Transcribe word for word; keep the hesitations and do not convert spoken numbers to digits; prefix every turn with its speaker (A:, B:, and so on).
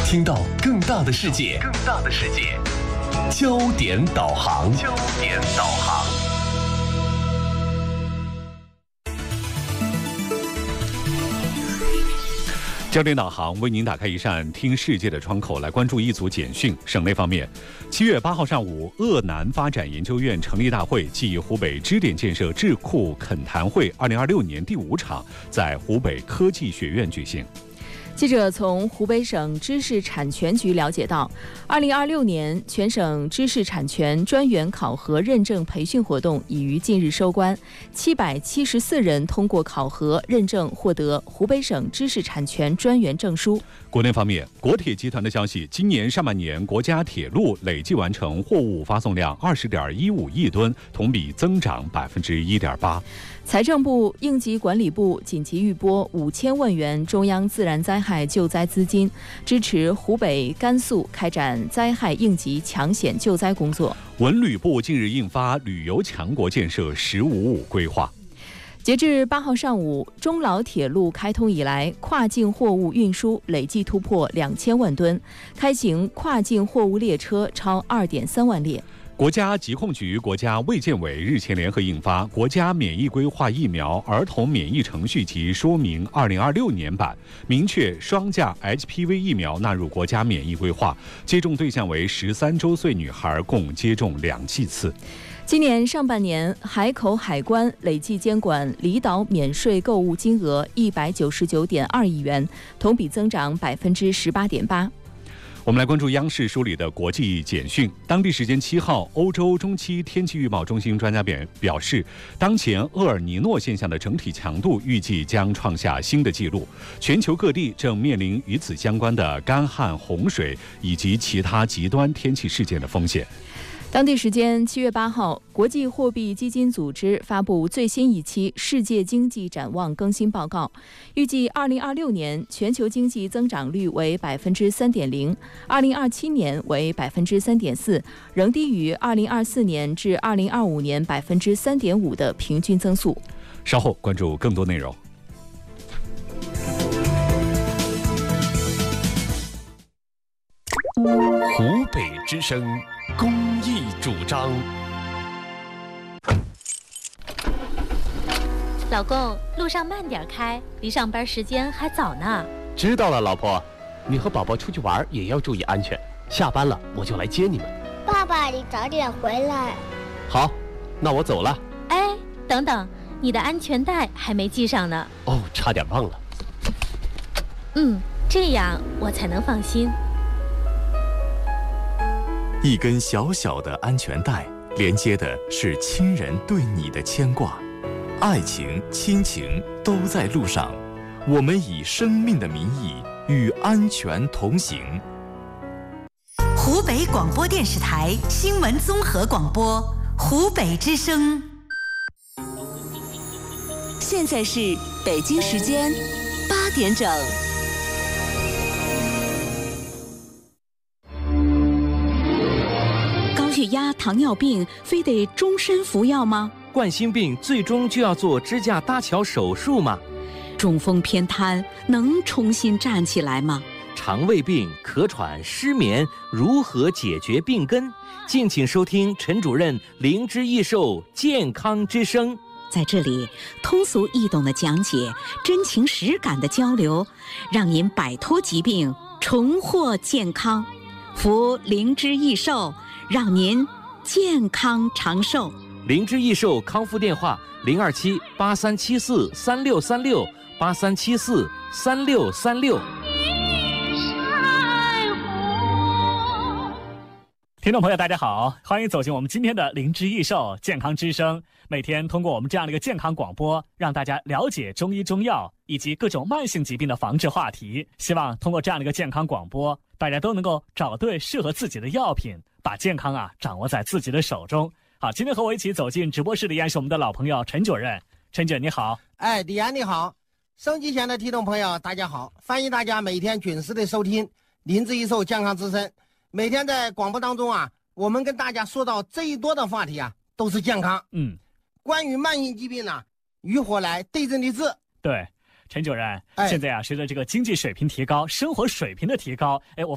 A: 听到更大的世界，更大的世界。焦点导航，焦点导航。焦点导航为您打开一扇听世界的窗口，来关注一组简讯。省内方面，七月八号上午，鄂南发展研究院成立大会暨湖北支点建设智库恳谈会二零二六年第五场在湖北科技学院举行。
B: 记者从湖北省知识产权局了解到，二零二六年全省知识产权专员考核认证培训活动已于近日收官，七百七十四人通过考核认证，获得湖北省知识产权专员证书。
A: 国内方面，国铁集团的消息，今年上半年国家铁路累计完成货物发送量二十点一五亿吨，同比增长百分之一点八。
B: 财政部、应急管理部紧急预拨五千万元中央自然灾害救灾资金，支持湖北、甘肃开展灾害应急抢险救灾工作。
A: 文旅部近日印发旅游强国建设“十五五”规划。
B: 截至八号上午，中老铁路开通以来，跨境货物运输累计突破两千万吨，开行跨境货物列车超二点三万列。
A: 国家疾控局、国家卫健委日前联合印发《国家免疫规划疫苗儿童免疫程序及说明（二零二六年版）》，明确双价 H P V 疫苗纳入国家免疫规划，接种对象为十三周岁女孩，共接种两剂次。
B: 今年上半年，海口海关累计监管离岛免税购物金额一百九十九点二亿元，同比增长百分之十八点八。
A: 我们来关注央视梳理的国际简讯。当地时间七号，欧洲中期天气预报中心专家表表示，当前厄尔尼诺现象的整体强度预计将创下新的纪录，全球各地正面临与此相关的干旱、洪水以及其他极端天气事件的风险。
B: 当地时间七月八号，国际货币基金组织发布最新一期世界经济展望更新报告，预计二零二六年全球经济增长率为百分之三点零，二零二七年为百分之三点四，仍低于二零二四年至二零二五年百分之三点五的平均增速。
A: 稍后关注更多内容。湖北之声公益主张。
C: 老公，路上慢点开，离上班时间还早呢。
D: 知道了，老婆，你和宝宝出去玩也要注意安全。下班了我就来接你们。
E: 爸爸，你早点回来。
D: 好，那我走了。
C: 哎，等等，你的安全带还没系上呢。
D: 哦，差点忘了。
C: 嗯，这样我才能放心。
F: 一根小小的安全带，连接的是亲人对你的牵挂，爱情、亲情都在路上。我们以生命的名义与安全同行。
G: 湖北广播电视台新闻综合广播，湖北之声。现在是北京时间八点整。
H: 高血压、糖尿病非得终身服药吗？
I: 冠心病最终就要做支架搭桥手术吗？
H: 中风偏瘫能重新站起来吗？
I: 肠胃病、咳喘、失眠如何解决病根？敬请收听陈主任灵芝益寿健康之声。
H: 在这里，通俗易懂的讲解，真情实感的交流，让您摆脱疾病，重获健康。服灵芝益寿，让您健康长寿。
I: 灵芝益寿康复电话：零二七八三七四三六三六八三七四三六三六。
J: 听众朋友大家好，欢迎走进我们今天的灵芝益寿健康之声。每天通过我们这样的一个健康广播，让大家了解中医中药以及各种慢性疾病的防治话题。希望通过这样的一个健康广播，大家都能够找对适合自己的药品，把健康啊掌握在自己的手中。好，今天和我一起走进直播室的依然是我们的老朋友陈主任。陈姐你好。
K: 哎，李安你好。收机前的听众朋友大家好，欢迎大家每天准时的收听灵芝益寿健康之声。每天在广播当中啊，我们跟大家说到最多的话题啊，都是健康。
J: 嗯，
K: 关于慢性疾病呢、啊，与火来对症的治。
J: 对，陈主任，
K: 哎、
J: 现在啊，随着这个经济水平提高，生活水平的提高，哎，我